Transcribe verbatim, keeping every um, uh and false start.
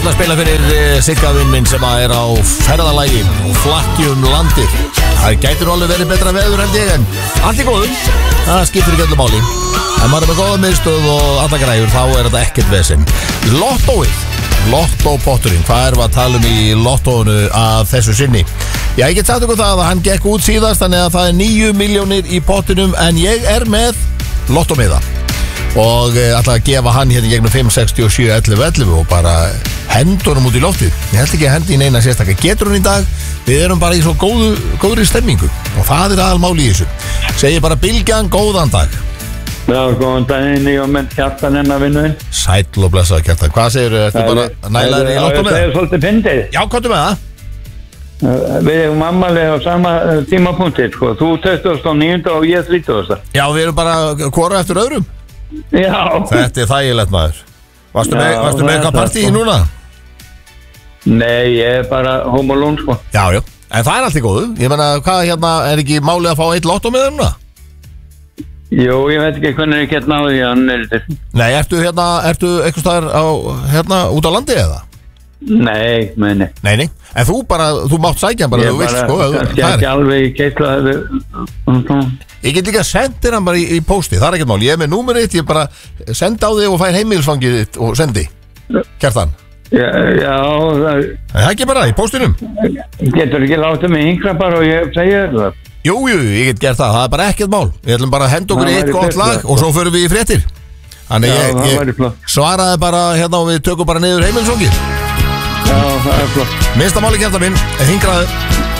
ætla að spila fyrir uh, Sigga-vinn minn sem að er á ferðalagi og flakki um landið. Það gætir alveg verið betra veður held ég, en allt í góðum. Það skiptir ekki öllu máli. En maður er með góða miðstöð og alla græjur, þá er þetta ekkert vesinn. Lottóið, Lottó-potturinn, hvað erum við að tala um í Lottóinu að þessu sinni? Já, ég get sagt ykkur það að hann gekk út síðast, þannig að það er níu milljónir í pottinum, en ég er með Lottómiða og uh, ætla að gefa hann hérna í gegnum fimm, sex, sjö, ellefu, ellefu og bara hendunum út í loftið. Ég held ekki að hendi í neina sérstakka getur hún í dag. Við erum bara í svo góðu, góðri stemmingu og það er aðalmáli í þessu. Segir bara Bylgjan, góðan dag. Já, góðan daginn, ég og menn Kjartan hennar vinnuðinn. Sæll og blessaði Kjartan. Hvað segir þú? Ertu bara nælaður í Lottómiða? Það er svolítið fyndið. Já, komdu með það. Við erum ammalega á sama tímapunkti, sko. Þú tuttugasta og níunda og ég þrítugasta. Já, við erum bara hvora eftir öðrum. Já. Þetta er þægilegt maður. Varstu með, varstu með eitthvað partí í núna? Nei, ég er bara home alone, sko. Já, já. En það er allt í góðu. Ég menna, hvað hérna, er ekki málið að fá eitt lottó með núna? Jú, ég veit ekki hvernig ég get náði hann er þetta. Nei, ertu hérna, ertu eitthvað staðar á, hérna, út á landi eða? Nei, meni. Nei, nei. En þú bara, þú mátt sækja hann bara, þú veist, sko. Ég er bara, ekki alveg í keisla. Ég get líka að senda hann bara í, í posti, það er ekkert mál. Ég er með númerið þitt, ég bara senda á þig og fær heimilisfangið þitt og sendi. Kjartan. Já, já. Það er ekki bara í postinum. Getur ekki látið mig yngra bara og ég segja það. Jú, jú, ég get gert það, það er bara ekkert mál. Við ætlum bara að henda okkur í eitt gott lag og svo förum við í fréttir. Þannig ég, ég svaraði bara hérna og við tökum bara niður heimilisfangið. Já, það er flott. Minnsta máli Kjartan minn, hingraðu.